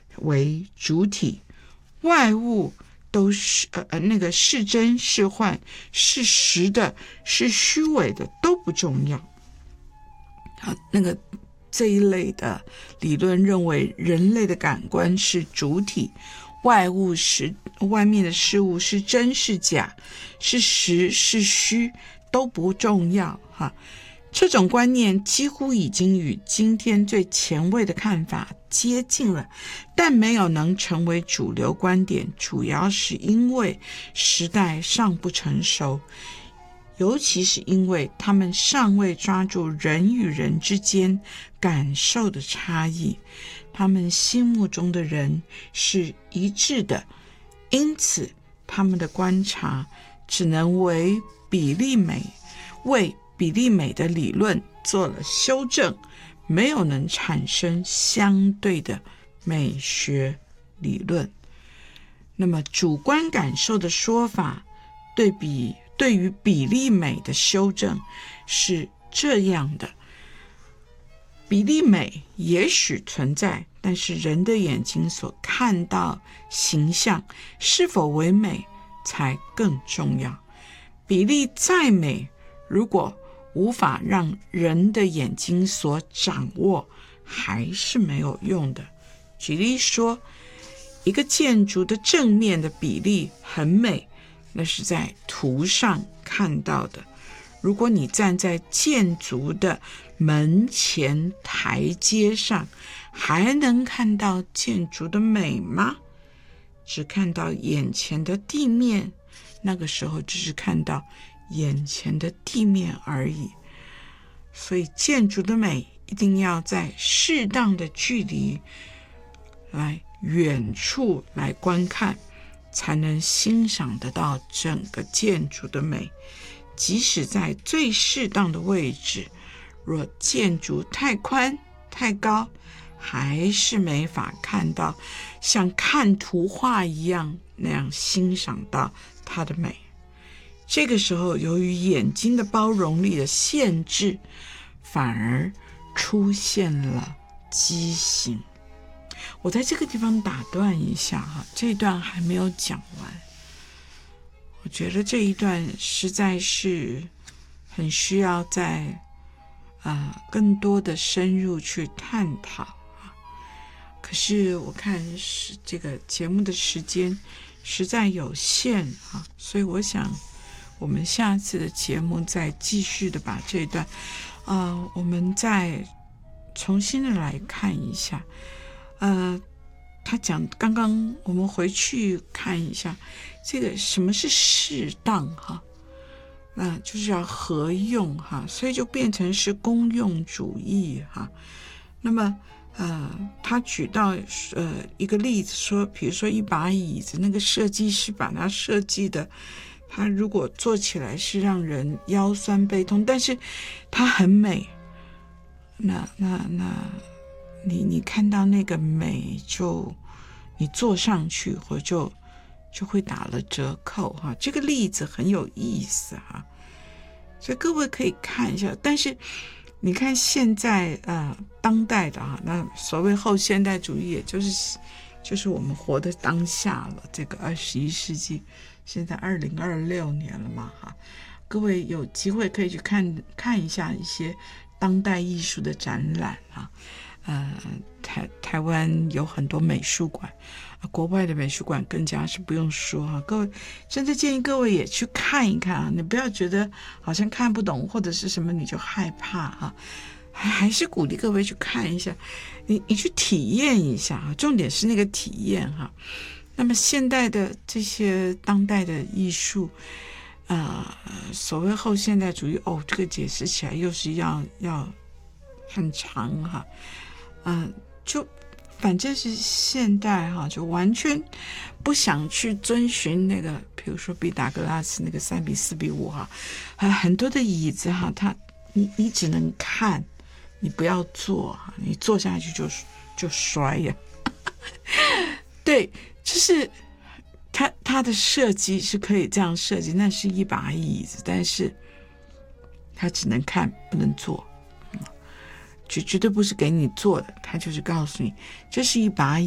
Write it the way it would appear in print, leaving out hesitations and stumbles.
为主体，外物都是那个是真是幻，是实的是虚伪的都不重要。那个这一类的理论认为，人类的感官是主体，外面的事物是真是假，是实是虚都不重要哈。这种观念几乎已经与今天最前卫的看法接近了，但没有能成为主流观点，主要是因为时代尚不成熟，尤其是因为他们尚未抓住人与人之间感受的差异，他们心目中的人是一致的，因此他们的观察只能为比例美的理论做了修正，没有能产生相对的美学理论。那么主观感受的说法对于比例美的修正是这样的：比例美也许存在，但是人的眼睛所看到形象是否为美才更重要。比例再美，如果无法让人的眼睛所掌握，还是没有用的。举例说，一个建筑的正面的比例很美，那是在图上看到的。如果你站在建筑的门前台阶上，还能看到建筑的美吗？只看到眼前的地面，那个时候只是看到眼前的地面而已。所以建筑的美一定要在适当的距离来远处来观看，才能欣赏得到整个建筑的美。即使在最适当的位置，若建筑太宽太高，还是没法看到像看图画一样那样欣赏到它的美。这个时候，由于眼睛的包容力的限制，反而出现了畸形。我在这个地方打断一下哈，这一段还没有讲完。我觉得这一段实在是很需要在更多的深入去探讨啊。可是我看是这个节目的时间实在有限啊，所以我想我们下次的节目再继续的把这一段我们再重新的来看一下。他讲刚刚我们回去看一下这个什么是适当哈，就是要合用哈，所以就变成是公用主义哈。那么他举到一个例子说，比如说一把椅子，那个设计师把它设计的，他如果坐起来是让人腰酸背痛，但是它很美，那你看到那个美，就你坐上去或就会打了折扣哈。这个例子很有意思哈，所以各位可以看一下。但是你看现在当代的那所谓后现代主义，也就是我们活的当下了，这个21世纪，现在2026年了嘛哈。各位有机会可以去看一下一些当代艺术的展览啊。台湾有很多美术馆，国外的美术馆更加是不用说哈。各位真的建议各位也去看一看啊，你不要觉得好像看不懂或者是什么你就害怕哈，还是鼓励各位去看一下，你去体验一下啊，重点是那个体验哈。那么现代的这些当代的艺术所谓后现代主义这个解释起来又是要很长哈。就反正是现代哈，就完全不想去遵循那个，比如说毕达哥拉斯那个3:4:5哈，很多的椅子哈，你只能看，你不要坐哈，你坐下去就摔呀。对，就是它的设计是可以这样设计，那是一把椅子，但是它只能看不能坐。绝对不是给你做的，他就是告诉你这是一把椅